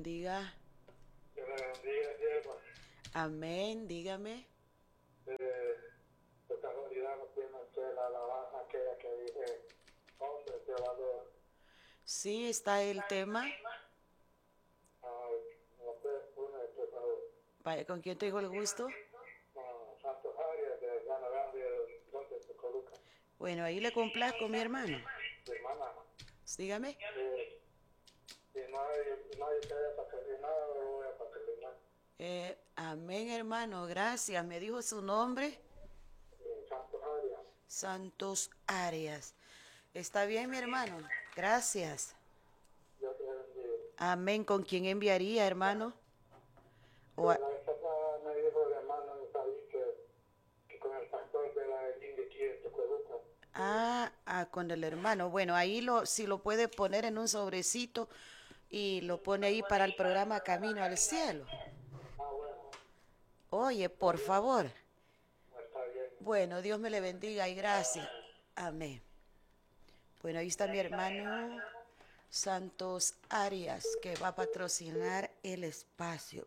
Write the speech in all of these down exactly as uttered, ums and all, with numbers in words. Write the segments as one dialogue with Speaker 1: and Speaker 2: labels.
Speaker 1: bendiga.
Speaker 2: Dios le bendiga, sierva.
Speaker 1: Amén, dígame.
Speaker 2: Eh, de casualidad no tiene usted la alabanza aquella que dice, hombre de valor.
Speaker 1: Sí, está el tema.
Speaker 2: Ay, no puede poner, por favor.
Speaker 1: Vaya, ¿con quién tengo el gusto?
Speaker 2: No, Santos Arias de Llano Grande, donde se coloca.
Speaker 1: Bueno, ahí le complazco, mi hermano.
Speaker 2: Mi hermana,
Speaker 1: Dígame.
Speaker 2: eh, y no hay, no hay que haya patrocinado, lo voy a patrocinar.
Speaker 1: Eh, amén, hermano, gracias. Me dijo su nombre,
Speaker 2: Eh, Santos Arias,
Speaker 1: Santos Arias. Está bien, mi hermano. Gracias.
Speaker 2: Dios te bendiga.
Speaker 1: Amén. ¿Con quién enviaría, hermano? O
Speaker 2: Pero
Speaker 1: a-
Speaker 2: la vez pasada me dijo el hermano Isaí que, que con el pastor de la iglesia aquí en Tecueluca.
Speaker 1: ah, ah, con el hermano. Bueno, ahí lo, si lo puede poner en un sobrecito y lo pone ahí para el programa Camino al Cielo.
Speaker 2: Ah, bueno,
Speaker 1: Oye,
Speaker 2: está
Speaker 1: por
Speaker 2: bien,
Speaker 1: favor.
Speaker 2: está bien.
Speaker 1: Bueno, Dios me le bendiga y gracias. Amén. Bueno, ahí está mi hermano Santos Arias, que va a patrocinar el espacio.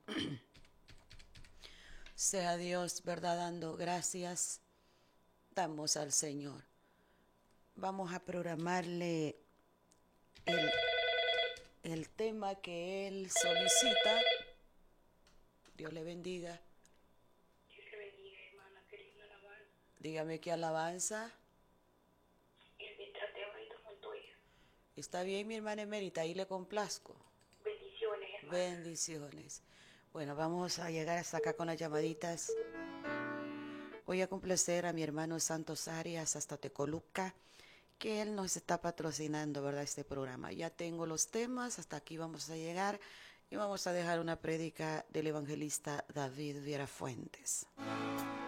Speaker 1: Sea Dios, ¿verdad? Dando gracias, damos al Señor. Vamos a programarle el, el tema que Él solicita. Dios le bendiga.
Speaker 3: Dios le bendiga, hermana, querida alabanza.
Speaker 1: Dígame qué alabanza.
Speaker 3: El mientras te oído Montoya.
Speaker 1: Está bien, mi hermana emérita, ahí le complazco.
Speaker 3: Bendiciones, hermana.
Speaker 1: Bendiciones. Bueno, vamos a llegar hasta acá con las llamaditas. Voy a complacer a mi hermano Santos Arias hasta Tecoluca, que él nos está patrocinando, ¿verdad? Este programa. Ya tengo los temas, hasta aquí vamos a llegar y vamos a dejar una prédica del evangelista David Viera Fuentes.